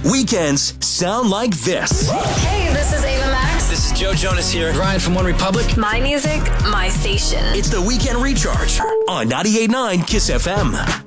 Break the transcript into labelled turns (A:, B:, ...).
A: Weekends sound like this.
B: Hey, this is Ava Max.
C: This is Joe Jonas here. Ryan from One Republic.
B: My music, my station.
A: It's the Weekend Recharge on 98.9 KISS FM.